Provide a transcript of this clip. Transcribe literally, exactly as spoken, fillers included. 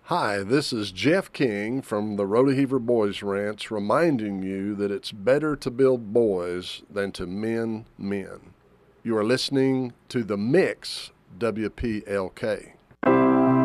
Hi, this is Jeff King from the Rodeheaver Boys Ranch reminding you that it's better to build boys than to mend men. You are listening to The Mix, W P L K.